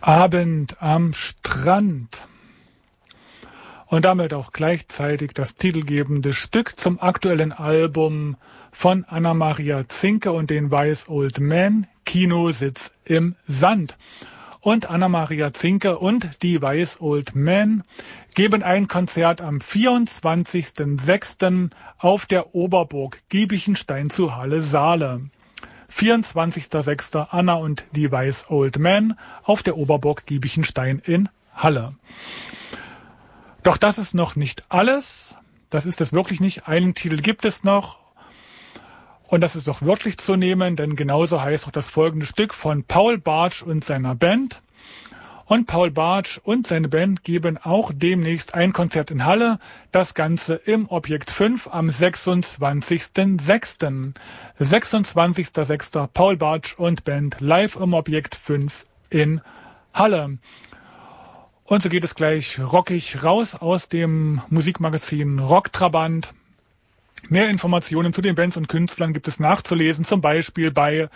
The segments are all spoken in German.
Abend am Strand. Und damit auch gleichzeitig das titelgebende Stück zum aktuellen Album von Anna-Maria Zinke und den Wise Old Men, Kinositz im Sand. Und Anna-Maria Zinke und die Wise Old Men geben ein Konzert am 24.06. auf der Oberburg Giebichenstein zu Halle Saale. 24.06. Anna und die Wise Old Men auf der Oberburg Giebichenstein in Halle. Doch das ist noch nicht alles. Das ist es wirklich nicht. Einen Titel gibt es noch. Und das ist doch wirklich zu nehmen, denn genauso heißt auch das folgende Stück von Paul Bartsch und seiner Band. Und Paul Bartsch und seine Band geben auch demnächst ein Konzert in Halle. Das Ganze im Objekt 5 am 26.06. 26.06. Paul Bartsch und Band live im Objekt 5 in Halle. Und so geht es gleich rockig raus aus dem Musikmagazin Rocktrabant. Mehr Informationen zu den Bands und Künstlern gibt es nachzulesen, zum Beispiel bei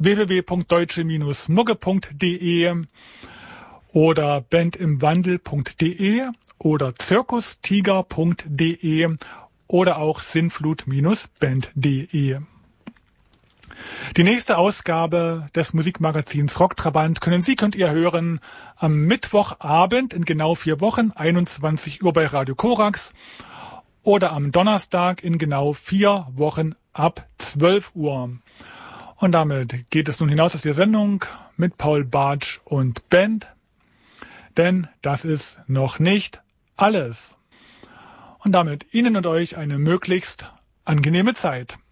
www.deutsche-mugge.de oder bandimwandel.de oder zirkustiger.de oder auch sinnflut-band.de. Die nächste Ausgabe des Musikmagazins Rocktrabant könnt ihr hören am Mittwochabend in genau 4 Wochen, 21 Uhr bei Radio Korax, oder am Donnerstag in genau 4 Wochen ab 12 Uhr. Und damit geht es nun hinaus aus der Sendung mit Paul Bartsch und Band, denn das ist noch nicht alles. Und damit Ihnen und euch eine möglichst angenehme Zeit.